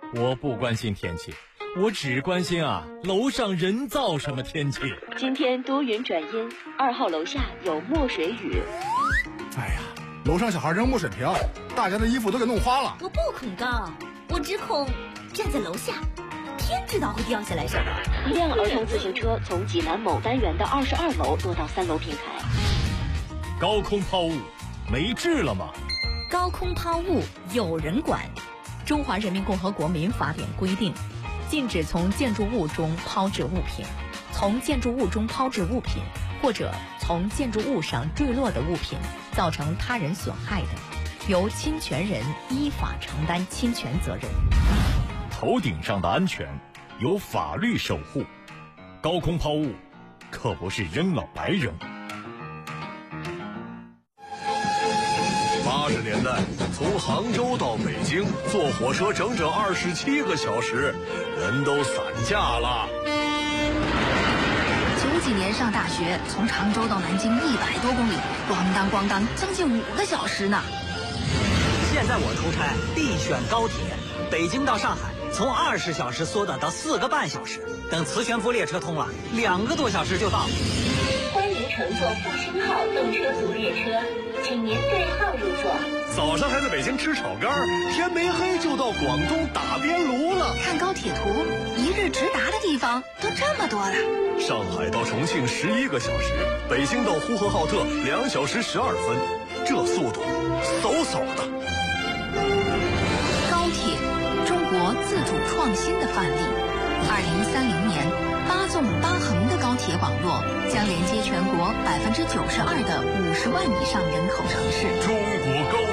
我不关心天气，我只关心楼上人造什么天气。 今天多云转阴，2号楼下有墨水雨。 哎呀，楼上小孩扔墨水瓶，大家的衣服都给弄花了。 我不恐高，我只恐站在楼下，天知道会掉下来什么。 一辆儿童自行车从济南某单元的22楼落到3楼平台。 高空抛物没治了吗？ 高空抛物有人管。中华人民共和国民法典规定，禁止从建筑物中抛掷物品，从建筑物中抛掷物品，或者从建筑物上坠落的物品造成他人损害的，由侵权人依法承担侵权责任。 头顶上的安全由法律守护，高空抛物可不是扔了白扔。 80年代，从杭州到北京坐火车整整27个小时，人都散架了。 90几年上大学，从常州到南京100多公里，咣当将近5个小时呢。 现在我出差必选高铁，北京到上海从20小时缩短到4个半小时，等磁悬浮列车通了，2个多小时就到。 欢迎乘坐复兴号动车组列车，请您对号入座。 早上还在北京吃炒肝，天没黑就到广东打边炉了。 看高铁图，一日直达的地方都这么多了。 上海到重庆11个小时，北京到呼和浩特2小时12分，这速度嗖嗖的。 高铁，中国自主创新的范例。2030年，8纵8横的高铁网络将连接全国92%的50万以上人口城市。 中国高